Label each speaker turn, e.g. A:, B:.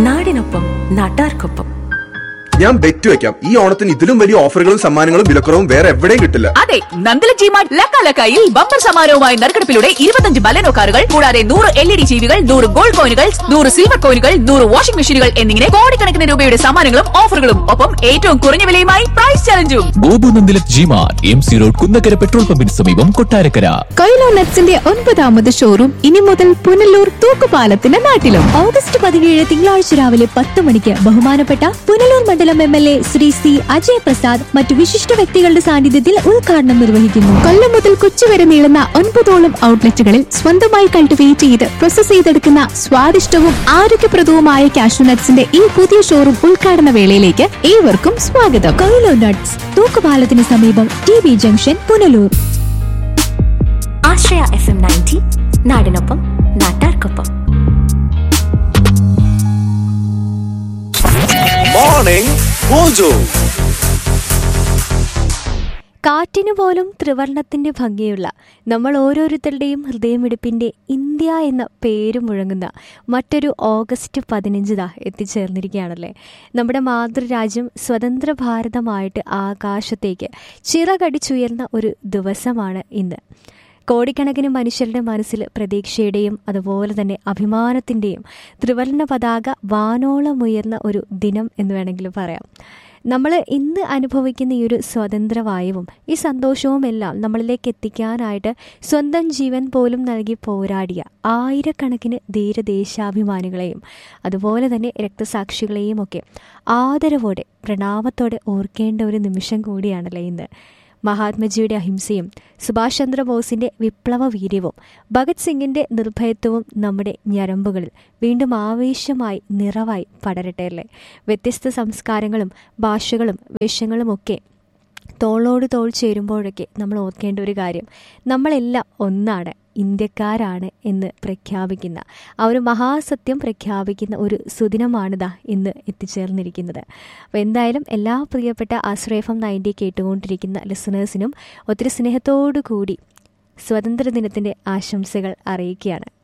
A: നാടിനൊപ്പം നാട്ടാർക്കൊപ്പം.
B: ഞാൻ ബെറ്റ് വെക്കാം, ഈ ഓണത്തിന് ഇതിലും വലിയ ഓഫറുകളും സമ്മാനങ്ങളും വിലക്കുറവും വേറെ എവിടെയും കിട്ടില്ല.
C: അതെ, നന്ദല ജിമാർട്ട് ലക്കാലക്കായിൽ ബമ്പർ സമാരവുമായി നറുക്കെടുപ്പിലൂടെ 25 ബലെനോ കാറുകൾ കൂടാതെ 100 LED ടിവികൾ, 100 ഗോൾഡ് കോയിനുകൾ, 100 സിൽവർ കോയിനുകൾ, 100 വാഷിംഗ് മെഷീനുകൾ എന്നിങ്ങനെ കോടിക്കണക്കിന് രൂപയുടെ സമ്മാനങ്ങളും ഓഫറുകളും ഒപ്പം ഏറ്റവും കുറഞ്ഞ വിലയുമായി price ചലഞ്ചും.
D: Gopu Nandila G-Mart MC road Kunnakkara petrol പമ്പിന് സമീപം കൊട്ടാരക്കര.
E: കൊയിലോ നട്ട്സിന്റെ 9ാമത് ഷോറൂം ഇനി മുതൽ പുനലൂർ തൂക്കുപാലത്തിന്റെ നാട്ടിലും. ഓഗസ്റ്റ് 17 തിങ്കളാഴ്ച രാവിലെ 10 മണിക്ക് ബഹുമാനപ്പെട്ട പുനലൂർ മണ്ഡലം MLA ശ്രീ C അജയ് പ്രസാദ് മറ്റു വിശിഷ്ട വ്യക്തികളുടെ സാന്നിധ്യത്തിൽ ഉദ്ഘാടനം നിർവഹിക്കുന്നു. കൊല്ലം മുതൽ കൊച്ചി വരെ നീളുന്ന 9ഓളം ഔട്ട്ലെറ്റുകളിൽ സ്വന്തമായി കൾട്ടിവേറ്റ് ചെയ്ത് പ്രോസസ് ചെയ്തെടുക്കുന്ന സ്വാദിഷ്ടവും ആരോഗ്യപ്രദവുമായ കാഷ്യൂ നട്ട്സിന്റെ ഈ പുതിയ ഷോറൂം ഉദ്ഘാടന വേളയിലേക്ക് ഏവർക്കും സ്വാഗതം. കൊയിലോ നട്ട്സ്, തൂക്കുപാലത്തിന് സമീപം TB ജംഗ്ഷൻ, പുനലൂർ.
A: ആശ്രയ FM 90 നാടിനൊപ്പം നാട്ടാർക്കൊപ്പം.
F: Morning mojo.
E: കാറ്റിനു പോലും ത്രിവർണത്തിന്റെ ഭംഗിയുള്ള നമ്മൾ ഓരോരുത്തരുടെയും ഹൃദയമിടിപ്പിന്റെ ഇന്ത്യ എന്ന പേര് മുഴങ്ങുന്ന മറ്റൊരു ഓഗസ്റ്റ് 15 എത്തിച്ചേർന്നിരിക്കുകയാണല്ലേ. നമ്മുടെ മാതൃരാജ്യം സ്വതന്ത്ര ഭാരതമായിട്ട് ആകാശത്തേക്ക് ചിറകടിച്ചുയർന്ന ഒരു ദിവസമാണ് ഇന്ന്. കോടിക്കണക്കിന് മനുഷ്യരുടെ മനസ്സിൽ പ്രതീക്ഷയുടെയും അതുപോലെ തന്നെ അഭിമാനത്തിൻ്റെയും ത്രിവർണ്ണ പതാക വാനോളമുയർന്ന ഒരു ദിനം എന്ന് വേണമെങ്കിൽ പറയാം. നമ്മൾ ഇന്ന് അനുഭവിക്കുന്ന ഈ ഒരു സ്വാതന്ത്ര്യവായുവും ഈ സന്തോഷവും എല്ലാം നമ്മളിലേക്ക് എത്തിക്കാനായിട്ട് സ്വന്തം ജീവൻ പോലും നൽകി പോരാടിയ ആയിരക്കണക്കിന് ധീരദേശാഭിമാനികളെയും അതുപോലെ തന്നെ രക്തസാക്ഷികളെയും ഒക്കെ ആദരവോടെ പ്രണാമത്തോടെ ഓർക്കേണ്ട ഒരു നിമിഷം കൂടിയാണല്ലേ ഇന്ന്. മഹാത്മജിയുടെ അഹിംസയും സുഭാഷ് ചന്ദ്രബോസിൻ്റെ വിപ്ലവ വീര്യവും ഭഗത് സിംഗിൻ്റെ നിർഭയത്വവും നമ്മുടെ ഞരമ്പുകളിൽ വീണ്ടും ആവേശമായി നിറവായി പടരട്ടെ അല്ലേ. വ്യത്യസ്ത സംസ്കാരങ്ങളും ഭാഷകളും വേഷങ്ങളുമൊക്കെ തോളോട് തോൾ ചേരുമ്പോഴൊക്കെ നമ്മൾ ഓർക്കേണ്ട ഒരു കാര്യം, നമ്മളെല്ലാം ഒന്നാണ്, ഇന്ത്യക്കാരാണ് എന്ന് പ്രഖ്യാപിക്കുന്ന ആ ഒരു മഹാസത്യം പ്രഖ്യാപിക്കുന്ന ഒരു സുദിനമാണിതാ ഇന്ന് എത്തിച്ചേർന്നിരിക്കുന്നത്. അപ്പോൾ എന്തായാലും എല്ലാ പ്രിയപ്പെട്ട ആശ്രയ FM 90 കേട്ടുകൊണ്ടിരിക്കുന്ന ലിസണേഴ്സിനും ഒത്തിരി സ്നേഹത്തോടു കൂടി സ്വാതന്ത്ര്യദിനത്തിൻ്റെ ആശംസകൾ അറിയിക്കുകയാണ്.